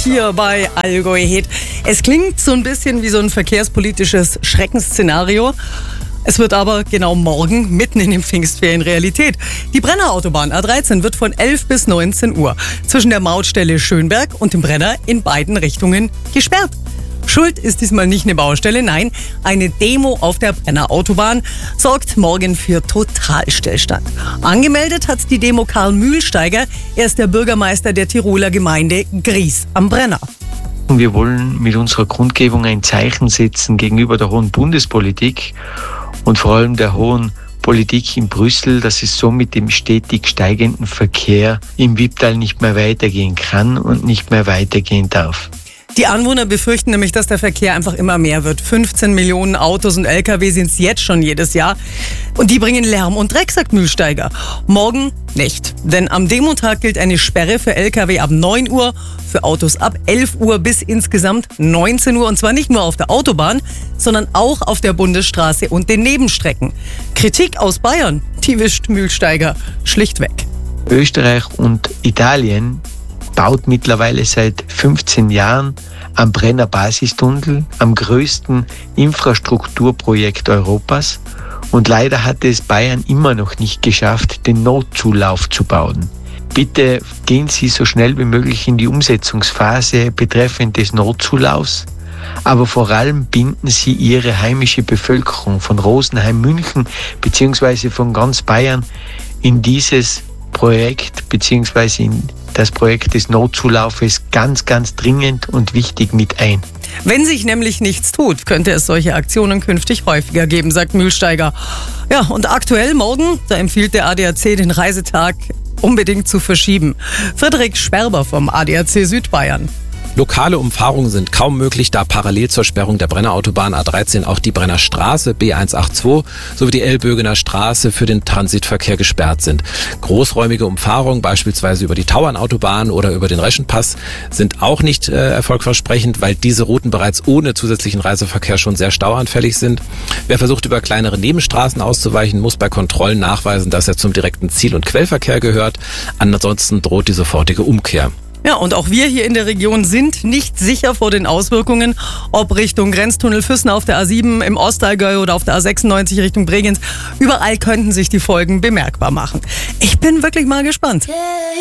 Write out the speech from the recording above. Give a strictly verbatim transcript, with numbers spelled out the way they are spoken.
hier bei Allgäu Hed. Es klingt so ein bisschen wie so ein verkehrspolitisches Schreckensszenario. Es wird aber genau morgen, mitten in den Pfingstferien, Realität. Die Brenner Autobahn A dreizehn wird von elf bis neunzehn Uhr zwischen der Mautstelle Schönberg und dem Brenner in beiden Richtungen gesperrt. Schuld ist diesmal nicht eine Baustelle, nein, eine Demo auf der Brenner Autobahn sorgt morgen für Totalstillstand. Angemeldet hat die Demo Karl Mühlsteiger, er ist der Bürgermeister der Tiroler Gemeinde Gries am Brenner. Wir wollen mit unserer Kundgebung ein Zeichen setzen gegenüber der hohen Bundespolitik und vor allem der hohen Politik in Brüssel, dass es so mit dem stetig steigenden Verkehr im Wipptal nicht mehr weitergehen kann und nicht mehr weitergehen darf. Die Anwohner befürchten nämlich, dass der Verkehr einfach immer mehr wird. fünfzehn Millionen Autos und L K W sind es jetzt schon jedes Jahr. Und die bringen Lärm und Dreck, sagt Mühlsteiger. Morgen nicht. Denn am Demotag gilt eine Sperre für L K W ab neun Uhr, für Autos ab elf Uhr bis insgesamt neunzehn Uhr. Und zwar nicht nur auf der Autobahn, sondern auch auf der Bundesstraße und den Nebenstrecken. Kritik aus Bayern, die wischt Mühlsteiger schlicht weg. Österreich und Italien baut mittlerweile seit fünfzehn Jahren am Brenner Basistunnel, am größten Infrastrukturprojekt Europas. Und leider hat es Bayern immer noch nicht geschafft, den Notzulauf zu bauen. Bitte gehen Sie so schnell wie möglich in die Umsetzungsphase betreffend des Notzulaufs. Aber vor allem binden Sie Ihre heimische Bevölkerung von Rosenheim, München bzw. von ganz Bayern in dieses Projekt bzw. in das Projekt des Notzulaufes ganz, ganz dringend und wichtig mit ein. Wenn sich nämlich nichts tut, könnte es solche Aktionen künftig häufiger geben, sagt Mühlsteiger. Ja, und aktuell morgen, da empfiehlt der A D A C, den Reisetag unbedingt zu verschieben. Frederik Sperber vom A D A C Südbayern. Lokale Umfahrungen sind kaum möglich, da parallel zur Sperrung der Brenner Autobahn A dreizehn auch die Brenner Straße B hundertzweiundachtzig sowie die Elbögener Straße für den Transitverkehr gesperrt sind. Großräumige Umfahrungen, beispielsweise über die Tauernautobahn oder über den Reschenpass, sind auch nicht äh, erfolgversprechend, weil diese Routen bereits ohne zusätzlichen Reiseverkehr schon sehr stauanfällig sind. Wer versucht, über kleinere Nebenstraßen auszuweichen, muss bei Kontrollen nachweisen, dass er zum direkten Ziel- und Quellverkehr gehört. Ansonsten droht die sofortige Umkehr. Ja, und auch wir hier in der Region sind nicht sicher vor den Auswirkungen, ob Richtung Grenztunnel Füssen auf der A sieben im Ostallgäu oder auf der A sechsundneunzig Richtung Bregenz. Überall könnten sich die Folgen bemerkbar machen. Ich bin wirklich mal gespannt.